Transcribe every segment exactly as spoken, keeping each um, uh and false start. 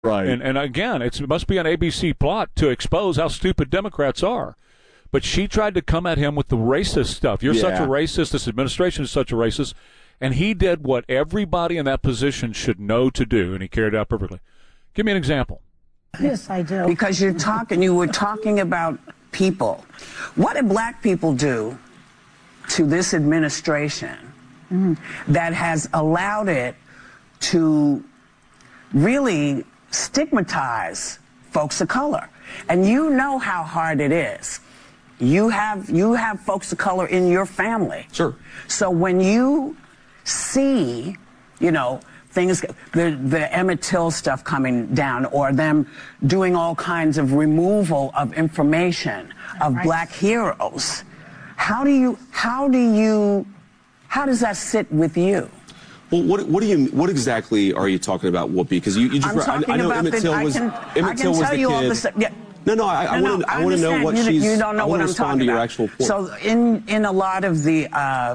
Right. And, and again, it's, it must be an A B C plot to expose how stupid Democrats are. But she tried to come at him with the racist stuff. You're yeah. such a racist. This administration is such a racist. And he did what everybody in that position should know to do, and he carried it out perfectly. Give me an example. Yes, I do. Because you're talking, you were talking about people. What did black people do to this administration mm. that has allowed it to really stigmatize folks of color? And you know how hard it is. You have you have folks of color in your family. Sure. So when you see, you know, things, the, the Emmett Till stuff coming down, or them doing all kinds of removal of information of right. black heroes, how do you, how do you, how does that sit with you? Well, what what do you what exactly are you talking about, Whoopi? Because you, you just I'm talking I, I know about Emmett the, Till I was can, Emmett I can Till was tell the you kid. all this. Yeah. No, no, I, I no, want no, to I want to know what you, she's. You don't know I what I'm respond talking to your about. actual point. So in in a lot of the uh,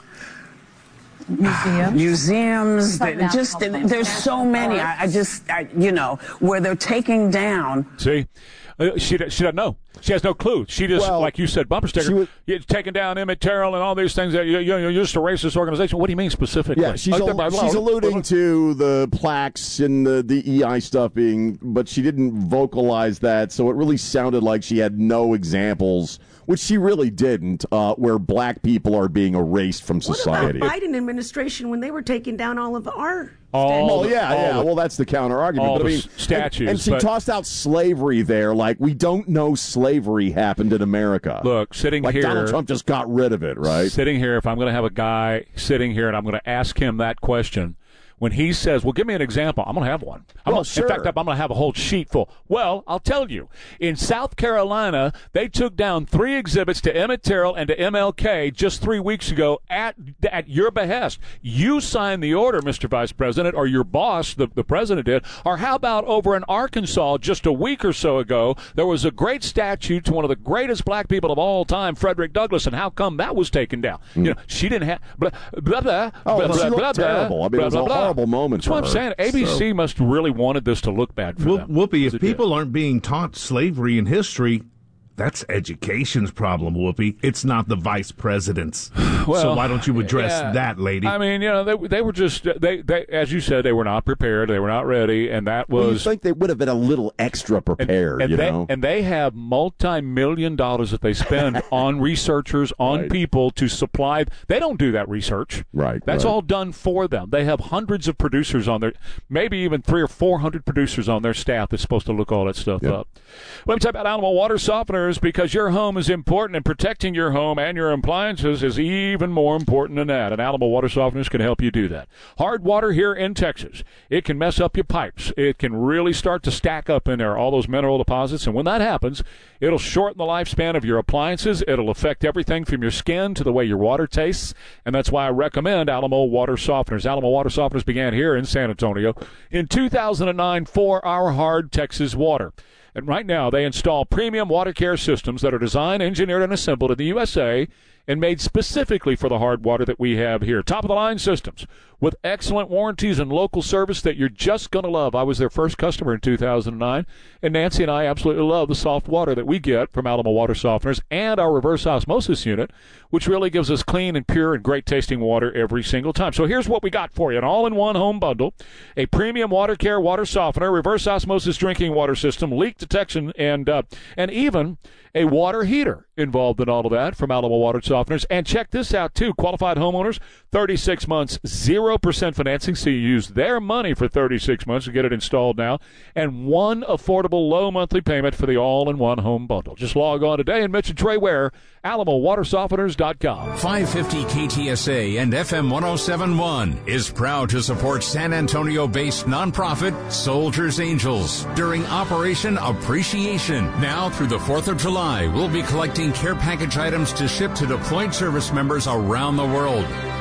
museums, museums, that just there's so many. I, I just I, you know where they're taking down. See, uh, she she doesn't know. She has no clue. She just, well, like you said, bumper sticker. Was, you're taking down Emmett Till and all these things. That you, you, you're just a racist organization. What do you mean specifically? Yeah, she's, al- blah, blah, she's alluding to the plaques and the, the E I stuff being, but she didn't vocalize that, so it really sounded like she had no examples, which she really didn't, uh, where black people are being erased from society. What about Biden administration when they were taking down all of our Oh, well, yeah, yeah. The, well, that's the counter argument. All but, I mean, the statues. And, and she but, tossed out slavery there, like we don't know slavery happened in America. Look, sitting like here, Donald Trump just got rid of it, right? Sitting here, if I'm going to have a guy sitting here and I'm going to ask him that question, when he says, well, give me an example, I'm going to have one. I'm well, gonna, sure. In fact, I'm going to have a whole sheet full. Well, I'll tell you. In South Carolina, they took down three exhibits to Emmett Till and to M L K just three weeks ago at at your behest. You signed the order, Mister Vice President, or your boss, the, the president did. Or how about over in Arkansas just a week or so ago, there was a great statue to one of the greatest black people of all time, Frederick Douglass, and how come that was taken down? Mm. You know, she didn't have blah, blah, blah, oh, blah, she blah, blah, terrible. I mean, blah, it was blah, a blah. horrible moment That's what for I'm her. saying. A B C so. must really wanted this to look bad for Wh- them. Whoopi, if people did. aren't being taught slavery in history, that's education's problem, Whoopi. It's not the vice president's. Well, so why don't you address yeah, that, lady? I mean, you know, they they were just they, they as you said, they were not prepared, they were not ready, and that was. Well, you think they would have been a little extra prepared, and, and you they, know? And they have multi-million dollars that they spend on researchers, on right. people to supply. They don't do that research. Right. That's right. all done for them. They have hundreds of producers on their, maybe even three or four hundred producers on their staff that's supposed to look all that stuff yep. up. Let me talk about Alamo Water Softeners, because your home is important, and protecting your home and your appliances is even more important than that. And Alamo Water Softeners can help you do that. Hard water here in Texas, it can mess up your pipes. It can really start to stack up in there, all those mineral deposits. And when that happens, it'll shorten the lifespan of your appliances. It'll affect everything from your skin to the way your water tastes. And that's why I recommend Alamo Water Softeners. Alamo Water Softeners began here in San Antonio in two thousand nine for our hard Texas water. And right now, they install premium water care systems that are designed, engineered, and assembled in the U S A and made specifically for the hard water that we have here. Top-of-the-line systems with excellent warranties and local service that you're just going to love. I was their first customer in two thousand nine, and Nancy and I absolutely love the soft water that we get from Alamo Water Softeners and our reverse osmosis unit, which really gives us clean and pure and great-tasting water every single time. So here's what we got for you, an all-in-one home bundle, a premium water care water softener, reverse osmosis drinking water system, leak detection, and uh, and even a water heater involved in all of that from Alamo Water Softeners. And check this out, too. Qualified homeowners, thirty-six months, zero percent financing. So you use their money for thirty-six months to get it installed now. And one affordable low monthly payment for the all-in-one home bundle. Just log on today and mention Trey Ware, alamo water softeners dot com. five fifty K T S A and F M one oh seven point one is proud to support San Antonio-based nonprofit Soldiers Angels during Operation Appreciation. Now through the fourth of July, we'll be collecting care package items to ship to deployed service members around the world.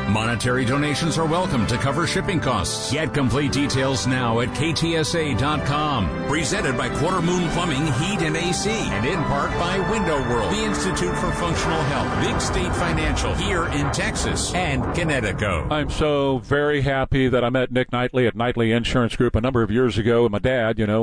Monetary donations are welcome to cover shipping costs. Get complete details now at K T S A dot com. Presented by Quarter Moon Plumbing, Heat, and A C. And in part by Window World, the Institute for Functional Health, Big State Financial, here in Texas, and Connecticut. I'm so very happy that I met Nick Knightley at Knightley Insurance Group a number of years ago. And my dad, you know,